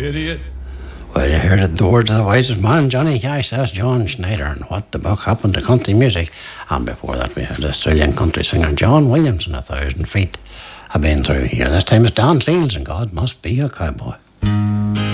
idiot. Well, you heard the words of the wisest man, Johnny Cash. That's John Schneider, and what the buck happened to country music. And before that, we had Australian country singer John Williams and 1,000 Feet. I've been through here. This time it's Dan Seals and God Must Be a Cowboy.